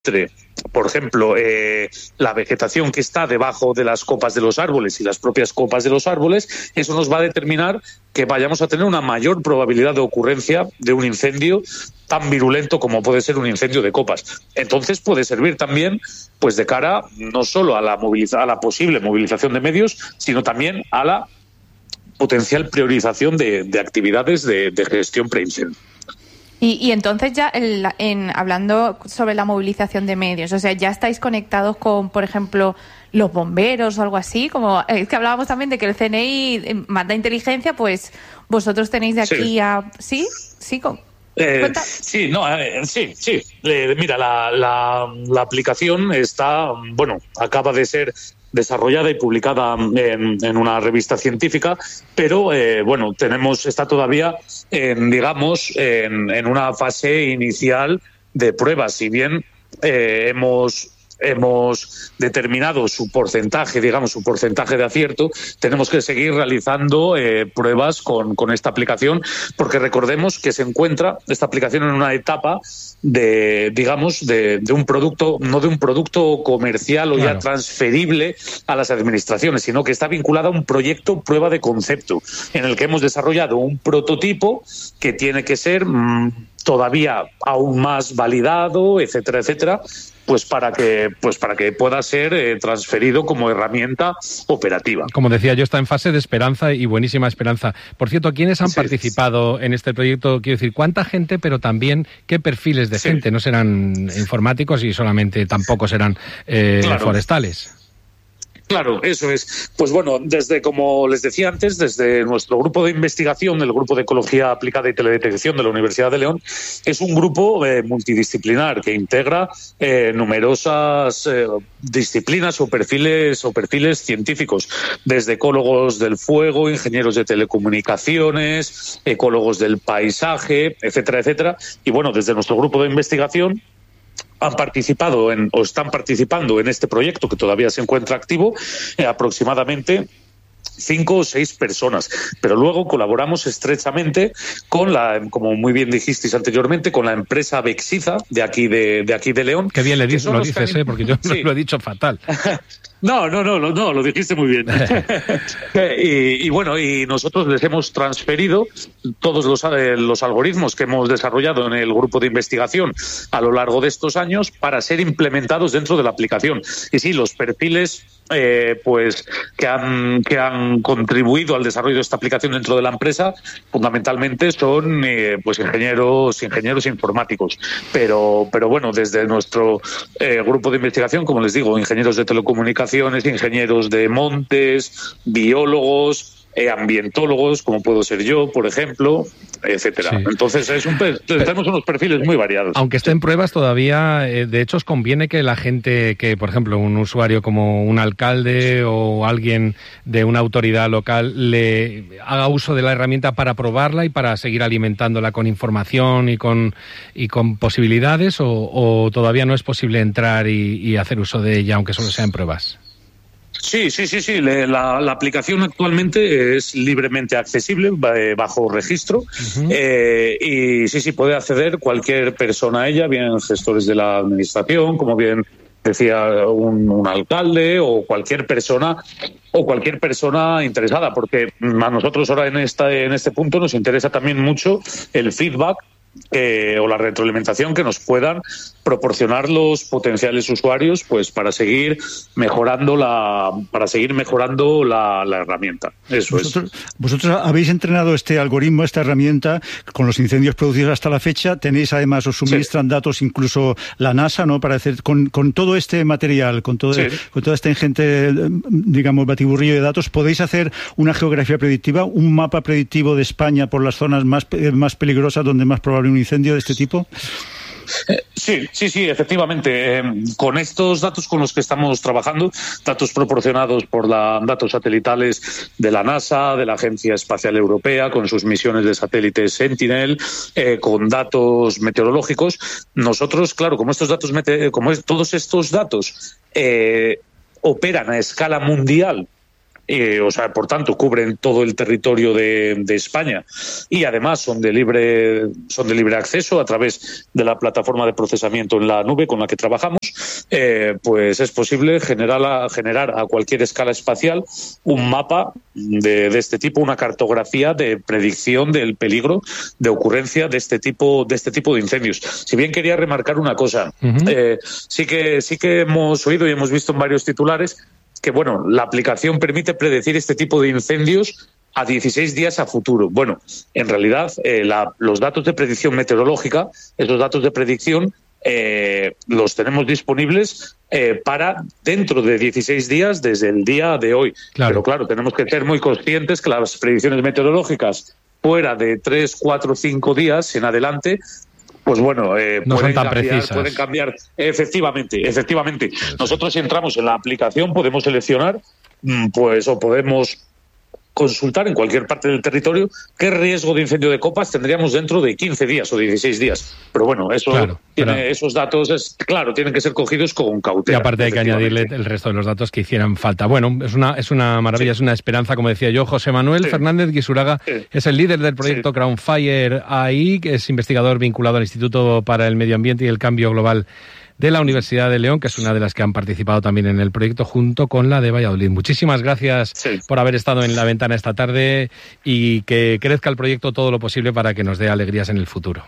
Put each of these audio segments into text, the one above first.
por ejemplo, la vegetación que está debajo de las copas de los árboles y las propias copas de los árboles, eso nos va a determinar que vayamos a tener una mayor probabilidad de ocurrencia de un incendio tan virulento como puede ser un incendio de copas. Entonces puede servir también pues de cara no solo a la posible movilización de medios, sino también a la potencial priorización de actividades de gestión preincendio. Y entonces ya hablando sobre la movilización de medios, o sea, ya estáis conectados con, por ejemplo, los bomberos o algo así, como es que hablábamos también de que el CNI manda inteligencia, pues vosotros tenéis de aquí a... ¿Sí? ¿Sí? Mira, la aplicación está, acaba de ser desarrollada y publicada en una revista científica, pero está todavía en una fase inicial de pruebas. Si bien hemos determinado su porcentaje de acierto, tenemos que seguir realizando pruebas con esta aplicación, porque recordemos que se encuentra esta aplicación en una etapa de un producto, no de un producto comercial o ya transferible a las administraciones, sino que está vinculada a un proyecto prueba de concepto, en el que hemos desarrollado un prototipo que tiene que ser todavía aún más validado, etcétera, pues para que pueda ser transferido como herramienta operativa. Como decía yo, está en fase de esperanza y buenísima esperanza. Por cierto, ¿quiénes han participado en este proyecto? Quiero decir, ¿cuánta gente, pero también qué perfiles de gente? No serán informáticos y tampoco serán forestales. Claro, eso es. Pues como les decía antes, desde nuestro grupo de investigación, el Grupo de Ecología Aplicada y Teledetección de la Universidad de León, es un grupo multidisciplinar que integra numerosas disciplinas o perfiles científicos, desde ecólogos del fuego, ingenieros de telecomunicaciones, ecólogos del paisaje, etcétera. Y desde nuestro grupo de investigación están participando en este proyecto, que todavía se encuentra activo, aproximadamente 5 o 6 personas, pero luego colaboramos estrechamente con como muy bien dijisteis anteriormente, con la empresa Bexiza de aquí de León. Qué bien lo dices, porque yo lo he dicho fatal. No, lo dijiste muy bien. y nosotros les hemos transferido todos los algoritmos que hemos desarrollado en el grupo de investigación a lo largo de estos años para ser implementados dentro de la aplicación. Y sí, los perfiles que han contribuido al desarrollo de esta aplicación dentro de la empresa fundamentalmente son ingenieros informáticos, pero desde nuestro grupo de investigación, como les digo, ingenieros de telecomunicaciones, ingenieros de montes, biólogos, ambientólogos, como puedo ser yo, por ejemplo, etcétera. Sí. Entonces tenemos unos perfiles muy variados. Aunque esté en pruebas todavía, de hecho os conviene que la gente, que por ejemplo un usuario como un alcalde o alguien de una autoridad local le haga uso de la herramienta para probarla y para seguir alimentándola con información y con posibilidades, o todavía no es posible entrar y hacer uso de ella aunque solo sea en pruebas. Sí. La aplicación actualmente es libremente accesible bajo registro. Uh-huh. Y sí, puede acceder cualquier persona a ella, bien gestores de la administración, como bien decía un alcalde o cualquier persona interesada, porque a nosotros ahora en este punto nos interesa también mucho el feedback o la retroalimentación que nos puedan proporcionar los potenciales usuarios, pues para seguir mejorando la herramienta. Vosotros habéis entrenado este algoritmo, esta herramienta, con los incendios producidos hasta la fecha. Tenéis además, os suministran datos, incluso la NASA, ¿no? Para hacer con todo este material, con toda esta ingente, batiburrillo de datos, podéis hacer una geografía predictiva, un mapa predictivo de España por las zonas más peligrosas, donde más probable un incendio de este tipo. Sí, efectivamente. Con estos datos con los que estamos trabajando, datos proporcionados por datos satelitales de la NASA, de la Agencia Espacial Europea, con sus misiones de satélites Sentinel, con datos meteorológicos, nosotros, claro, todos estos datos operan a escala mundial o sea, por tanto, cubren todo el territorio de España y además son de libre acceso a través de la plataforma de procesamiento en la nube con la que trabajamos, pues es posible generar a cualquier escala espacial un mapa de este tipo, una cartografía de predicción del peligro de ocurrencia de este tipo de incendios. Si bien quería remarcar una cosa, sí que hemos oído y hemos visto en varios titulares que, bueno, la aplicación permite predecir este tipo de incendios a 16 días a futuro. Bueno, en realidad los datos de predicción meteorológica, esos datos de predicción los tenemos disponibles para dentro de 16 días desde el día de hoy. Claro. Pero claro, tenemos que ser muy conscientes que las predicciones meteorológicas fuera de 3, 4, 5 días en adelante, pues bueno, no son tan precisas. Pueden cambiar. Efectivamente. Nosotros, si entramos en la aplicación, podemos seleccionar, pues, o podemos consultar en cualquier parte del territorio qué riesgo de incendio de copas tendríamos dentro de 15 días o 16 días. Pero bueno, esos datos, tienen que ser cogidos con cautela. Y aparte hay que añadirle el resto de los datos que hicieran falta. Bueno, es una maravilla, es una esperanza, como decía yo. José Manuel Fernández Guisuraga es el líder del proyecto Crownfire AI, que es investigador vinculado al Instituto para el Medio Ambiente y el Cambio Global de la Universidad de León, que es una de las que han participado también en el proyecto junto con la de Valladolid. Muchísimas gracias por haber estado en La Ventana esta tarde y que crezca el proyecto todo lo posible para que nos dé alegrías en el futuro.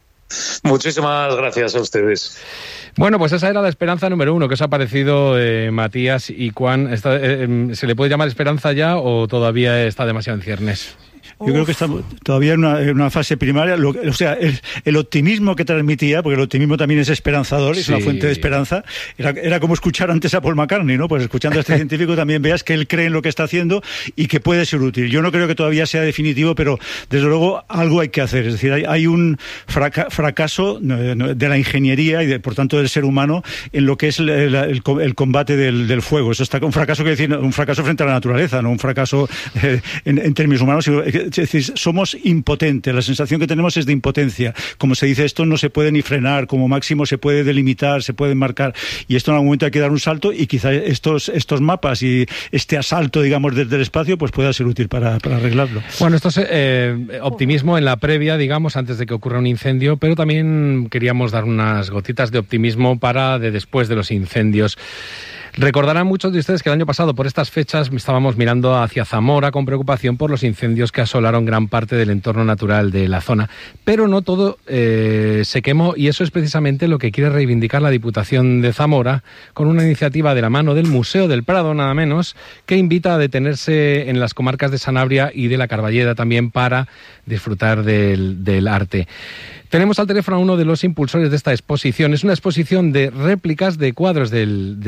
Muchísimas gracias a ustedes. Bueno, pues esa era la esperanza número 1. ¿Qué os ha parecido, Matías y Juan? ¿Se le puede llamar esperanza ya o todavía está demasiado en ciernes? Yo creo que estamos todavía en una fase primaria. O sea, el optimismo que transmitía, porque el optimismo también es esperanzador, es una fuente de esperanza. Era como escuchar antes a Paul McCartney, ¿no? Pues escuchando a este científico también veas que él cree en lo que está haciendo y que puede ser útil. Yo no creo que todavía sea definitivo, pero desde luego algo hay que hacer. Es decir, hay un fracaso de la ingeniería y por tanto del ser humano en lo que es el combate del fuego. Eso está un fracaso frente a la naturaleza, no un fracaso en términos humanos, sino es decir, somos impotentes, la sensación que tenemos es de impotencia. Como se dice, esto no se puede ni frenar, como máximo se puede delimitar, se puede marcar, y esto en algún momento hay que dar un salto, y quizá estos mapas y este asalto, digamos, desde el espacio, pues pueda ser útil para arreglarlo. Bueno, esto es optimismo en la previa, digamos, antes de que ocurra un incendio, pero también queríamos dar unas gotitas de optimismo para de después de los incendios. Recordarán muchos de ustedes que el año pasado, por estas fechas, estábamos mirando hacia Zamora con preocupación por los incendios que asolaron gran parte del entorno natural de la zona. Pero no todo se quemó, y eso es precisamente lo que quiere reivindicar la Diputación de Zamora con una iniciativa de la mano del Museo del Prado, nada menos, que invita a detenerse en las comarcas de Sanabria y de la Carballeda también para disfrutar del arte. Tenemos al teléfono a uno de los impulsores de esta exposición. Es una exposición de réplicas de cuadros del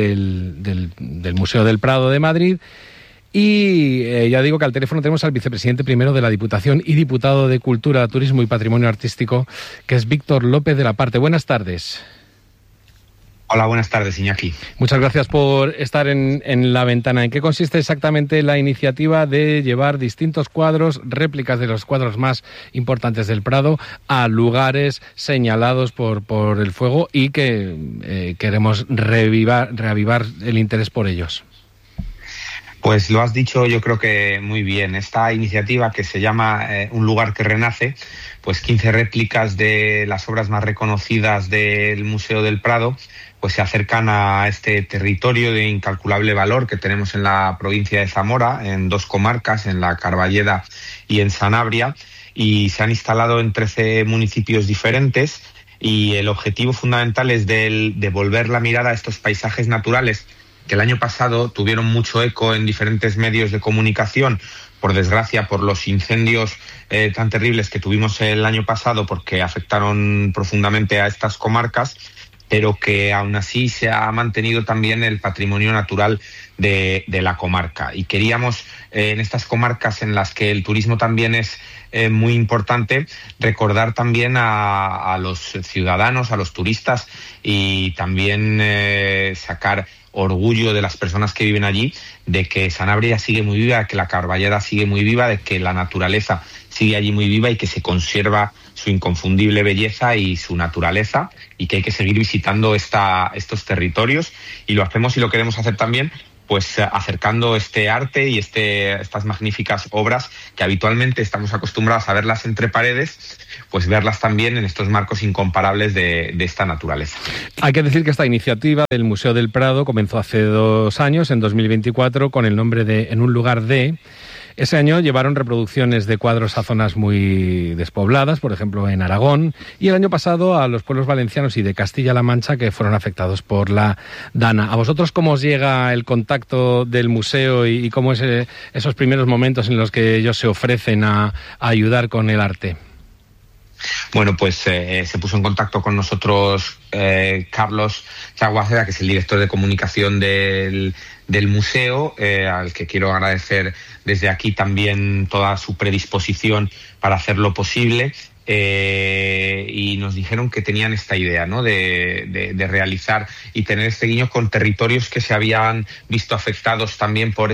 Museo del Prado de Madrid. Y ya digo que al teléfono tenemos al vicepresidente primero de la Diputación y diputado de Cultura, Turismo y Patrimonio Artístico, que es Víctor López de la Parte. Buenas tardes. Hola, buenas tardes, Iñaki. Muchas gracias por estar en La Ventana. ¿En qué consiste exactamente la iniciativa de llevar distintos cuadros, réplicas de los cuadros más importantes del Prado, a lugares señalados por el fuego y que queremos reavivar el interés por ellos? Pues lo has dicho, yo creo que muy bien. Esta iniciativa, que se llama Un lugar que renace, pues 15 réplicas de las obras más reconocidas del Museo del Prado, pues se acercan a este territorio de incalculable valor que tenemos en la provincia de Zamora, en 2 comarcas, en la Carballeda y en Sanabria, y se han instalado en 13 municipios diferentes, y el objetivo fundamental es devolver la mirada a estos paisajes naturales que el año pasado tuvieron mucho eco en diferentes medios de comunicación, por desgracia, por los incendios tan terribles que tuvimos el año pasado, porque afectaron profundamente a estas comarcas, pero que aún así se ha mantenido también el patrimonio natural de la comarca. Y queríamos, en estas comarcas en las que el turismo también es muy importante, recordar también a los ciudadanos, a los turistas, y también sacar orgullo de las personas que viven allí, de que Sanabria sigue muy viva, que la Carballeda sigue muy viva, de que la naturaleza sigue allí muy viva y que se conserva su inconfundible belleza y su naturaleza, y que hay que seguir visitando estos territorios, y lo hacemos y lo queremos hacer también pues acercando este arte y estas magníficas obras que habitualmente estamos acostumbrados a verlas entre paredes, pues verlas también en estos marcos incomparables de esta naturaleza. Hay que decir que esta iniciativa del Museo del Prado comenzó hace 2 años, en 2024, con el nombre de En un lugar de... Ese año llevaron reproducciones de cuadros a zonas muy despobladas, por ejemplo en Aragón, y el año pasado a los pueblos valencianos y de Castilla-La Mancha que fueron afectados por la Dana. ¿A vosotros cómo os llega el contacto del museo y cómo es esos primeros momentos en los que ellos se ofrecen a ayudar con el arte? Bueno, pues se puso en contacto con nosotros Carlos Chaguacera, que es el director de comunicación del museo, al que quiero agradecer desde aquí también toda su predisposición para hacerlo posible. Y nos dijeron que tenían esta idea, ¿no?, de realizar y tener este guiño con territorios que se habían visto afectados también por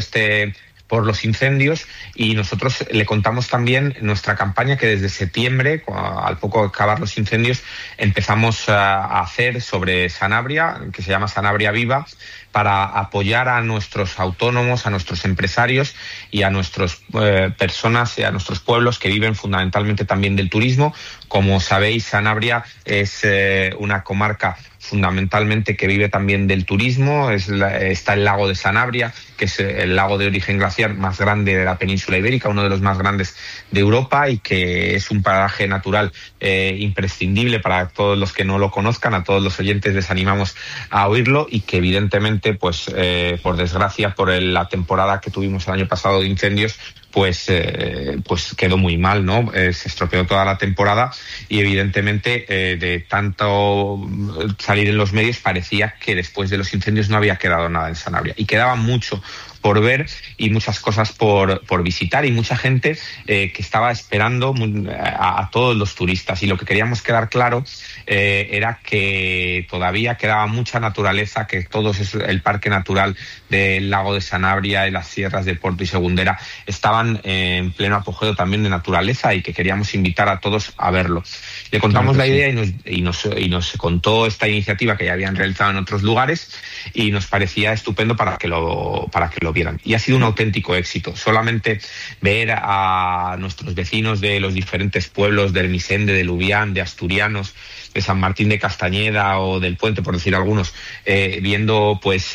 los incendios, y nosotros le contamos también nuestra campaña que desde septiembre, al poco de acabar los incendios, empezamos a hacer sobre Sanabria, que se llama Sanabria Viva, para apoyar a nuestros autónomos, a nuestros empresarios y a nuestras personas y a nuestros pueblos que viven fundamentalmente también del turismo. Como sabéis, Sanabria es una comarca fundamentalmente que vive también del turismo. Está el lago de Sanabria, que es el lago de origen glaciar más grande de la península ibérica, uno de los más grandes de Europa, y que es un paraje natural imprescindible para todos los que no lo conozcan. A todos los oyentes les animamos a oírlo, y que evidentemente, pues por desgracia, por la temporada que tuvimos el año pasado de incendios, pues quedó muy mal, ¿no? Se estropeó toda la temporada, y evidentemente de tanto salir en los medios parecía que después de los incendios no había quedado nada en Sanabria, y quedaba mucho por ver y muchas cosas por visitar, y mucha gente que estaba esperando a todos los turistas. Y lo que queríamos quedar claro era que todavía quedaba mucha naturaleza, que todo el parque natural del lago de Sanabria y las sierras de Porto y Segundera estaban en pleno apogeo también de naturaleza, y que queríamos invitar a todos a verlo. Le contamos la idea y nos contó esta iniciativa que ya habían realizado en otros lugares, y nos parecía estupendo para que lo vieran. Y ha sido un auténtico éxito. Solamente ver a nuestros vecinos de los diferentes pueblos de Ermessende, de Lubián, de Asturianos, de San Martín de Castañeda o del Puente, por decir algunos, viendo pues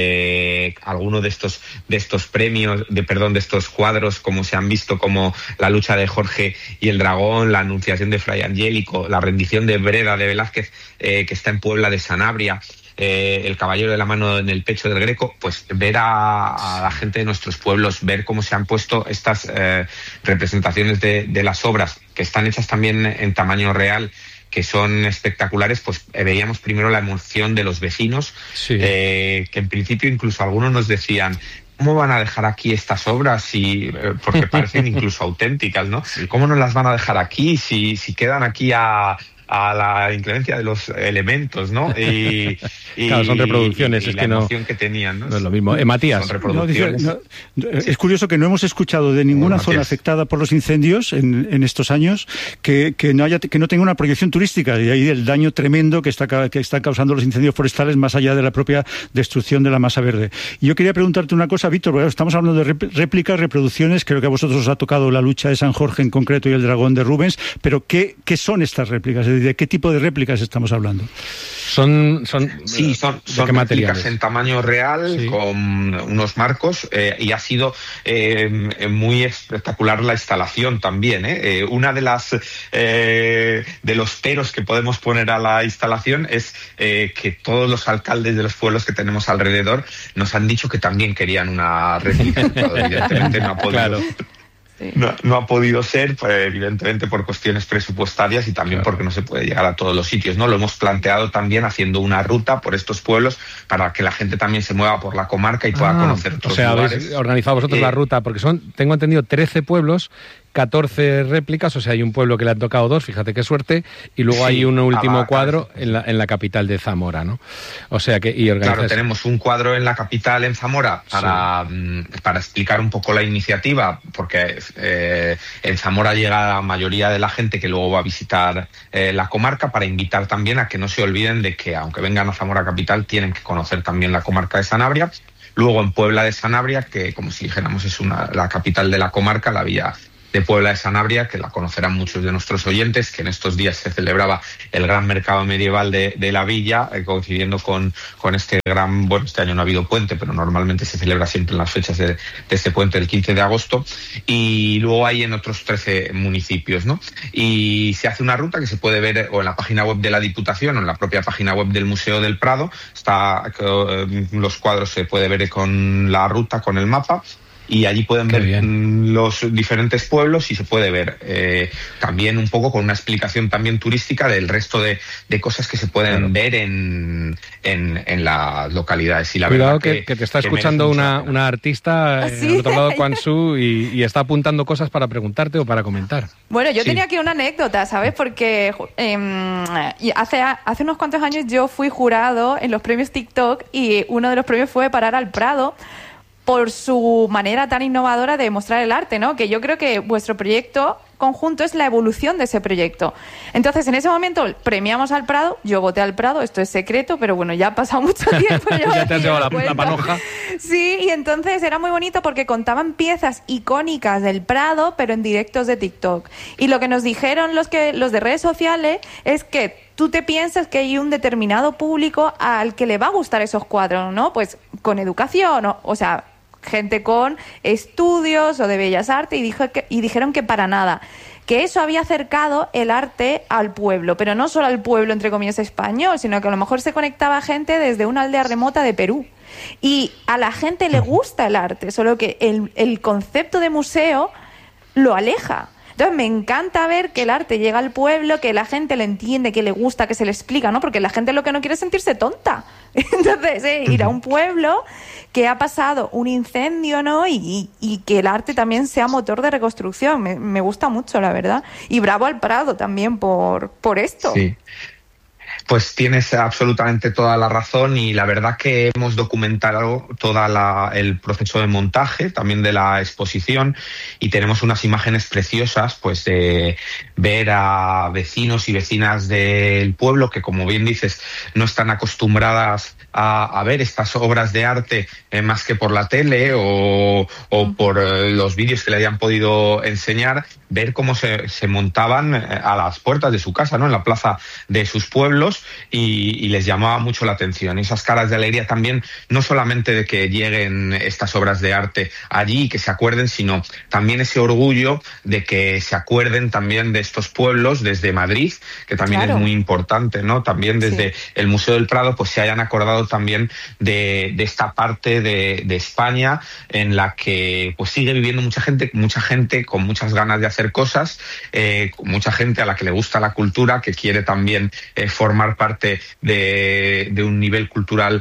alguno de estos premios, de estos cuadros, como se han visto, como la lucha de Jorge y el dragón, la anunciación de Fray Angélico, la rendición de Breda de Velázquez, que está en Puebla de Sanabria, el caballero de la mano en el pecho del Greco. Pues ver a la gente de nuestros pueblos, ver cómo se han puesto estas representaciones de las obras, que están hechas también en tamaño real, que son espectaculares. Pues veíamos primero la emoción de los vecinos, sí, que en principio incluso algunos nos decían: ¿cómo van a dejar aquí estas obras? Porque parecen incluso auténticas, ¿no? ¿Cómo no las van a dejar aquí si quedan aquí a la inclemencia de los elementos, ¿no? Claro, son reproducciones, es que la emoción que tenían, ¿no? No es lo mismo. Matías. Son reproducciones. Es curioso que no hemos escuchado de ninguna zona afectada por los incendios en estos años que no tenga una proyección turística, y ahí el daño tremendo que están causando los incendios forestales, más allá de la propia destrucción de la masa verde. Y yo quería preguntarte una cosa, Víctor, porque estamos hablando de réplicas, reproducciones. Creo que a vosotros os ha tocado la lucha de San Jorge en concreto y el dragón de Rubens, pero ¿qué son estas réplicas? ¿De qué tipo de réplicas estamos hablando? Son réplicas en tamaño real, sí, con unos marcos, y ha sido muy espectacular la instalación también. Una de los peros que podemos poner a la instalación es que todos los alcaldes de los pueblos que tenemos alrededor nos han dicho que también querían una réplica. Evidentemente no ha podido. Claro. Sí. No ha podido ser, evidentemente por cuestiones presupuestarias, y también porque no se puede llegar a todos los sitios, ¿no? Lo hemos planteado también haciendo una ruta por estos pueblos para que la gente también se mueva por la comarca y pueda conocer otros lugares. Habéis organizado vosotros la ruta, porque tengo entendido, 13 pueblos, 14 réplicas, o sea, hay un pueblo que le han tocado 2, fíjate qué suerte, y luego hay un último cuadro en la capital de Zamora, ¿no? O sea que... Claro, tenemos un cuadro en la capital, en Zamora, para explicar un poco la iniciativa, porque en Zamora llega la mayoría de la gente que luego va a visitar la comarca, para invitar también a que no se olviden de que, aunque vengan a Zamora capital, tienen que conocer también la comarca de Sanabria. Luego en Puebla de Sanabria, que como si dijéramos es la capital de la comarca, la villa de Puebla de Sanabria, que la conocerán muchos de nuestros oyentes, que en estos días se celebraba el gran mercado medieval de la villa, coincidiendo con este gran, bueno, este año no ha habido puente, pero normalmente se celebra siempre en las fechas de este puente del 15 de agosto, y luego hay en otros 13 municipios, ¿no? Y se hace una ruta que se puede ver o en la página web de la Diputación o en la propia página web del Museo del Prado. Los cuadros se puede ver con la ruta, con el mapa, y allí pueden ver los diferentes pueblos y se puede ver también un poco con una explicación también turística del resto de cosas que se pueden ver en las localidades. Y la Cuidado verdad que te está escuchando una artista al otro lado de Quan Su y está apuntando cosas para preguntarte o para comentar. Bueno, yo tenía aquí una anécdota, ¿sabes? Porque hace unos cuantos años yo fui jurado en los premios TikTok y uno de los premios fue parar al Prado por su manera tan innovadora de mostrar el arte, ¿no? Que yo creo que vuestro proyecto conjunto es la evolución de ese proyecto. Entonces, en ese momento premiamos al Prado, yo voté al Prado, esto es secreto, pero bueno, ya ha pasado mucho tiempo. Ya te has llevado la panoja. Sí, y entonces era muy bonito porque contaban piezas icónicas del Prado, pero en directos de TikTok. Y lo que nos dijeron los de redes sociales es que tú te piensas que hay un determinado público al que le va a gustar esos cuadros, ¿no? Pues con educación, o sea, gente con estudios o de bellas artes, y dijeron que para nada, que eso había acercado el arte al pueblo, pero no solo al pueblo, entre comillas, español, sino que a lo mejor se conectaba gente desde una aldea remota de Perú. Y a la gente le gusta el arte, solo que el concepto de museo lo aleja. Entonces me encanta ver que el arte llega al pueblo, que la gente le entiende, que le gusta, que se le explica, ¿no? Porque la gente lo que no quiere es sentirse tonta. Entonces, ir a un pueblo que ha pasado un incendio, ¿no? Y que el arte también sea motor de reconstrucción. Me gusta mucho, la verdad. Y bravo al Prado también por esto. Sí. Pues tienes absolutamente toda la razón, y la verdad que hemos documentado todo el proceso de montaje también de la exposición, y tenemos unas imágenes preciosas pues de ver a vecinos y vecinas del pueblo que, como bien dices, no están acostumbradas a ver estas obras de arte más que por la tele o por los vídeos que le hayan podido enseñar, ver cómo se montaban a las puertas de su casa, ¿no? En la plaza de sus pueblos, y les llamaba mucho la atención. Esas caras de alegría también, no solamente de que lleguen estas obras de arte allí y que se acuerden, sino también ese orgullo de que se acuerden también de estos pueblos desde Madrid, que también es muy importante, ¿no? También desde el Museo del Prado pues se hayan acordado también de esta parte de España en la que pues sigue viviendo mucha gente con muchas ganas de hacer cosas, mucha gente a la que le gusta la cultura, que quiere también formar parte de un nivel cultural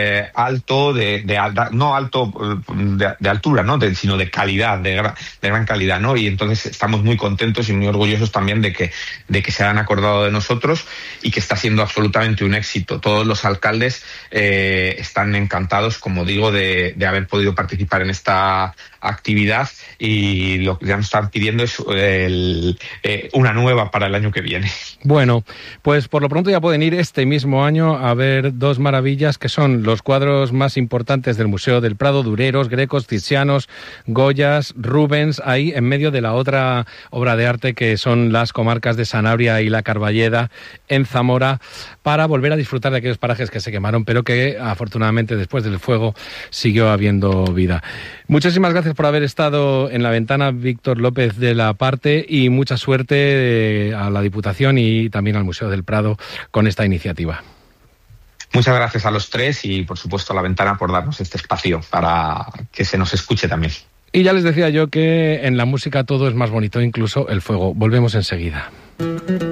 alto, no alto de altura, ¿no? Sino de calidad, de gran calidad, ¿no? Y entonces estamos muy contentos y muy orgullosos también de que se hayan acordado de nosotros, y que está siendo absolutamente un éxito. Todos los alcaldes están encantados, como digo, de haber podido participar en esta actividad, y lo que ya nos están pidiendo es una nueva para el año que viene. Bueno, pues por lo pronto ya pueden ir este mismo año a ver dos maravillas, que son los cuadros más importantes del Museo del Prado: Dureros, Grecos, Tizianos, Goyas, Rubens, ahí en medio de la otra obra de arte que son las comarcas de Sanabria y la Carballeda en Zamora, para volver a disfrutar de aquellos parajes que se quemaron, pero que afortunadamente después del fuego siguió habiendo vida. Muchísimas gracias por haber estado en La Ventana, Víctor López de la Parte, y mucha suerte a la Diputación y también al Museo del Prado con esta iniciativa. Muchas gracias a los tres, y por supuesto a La Ventana por darnos este espacio para que se nos escuche también. Y ya les decía yo que en la música todo es más bonito, incluso el fuego. Volvemos enseguida.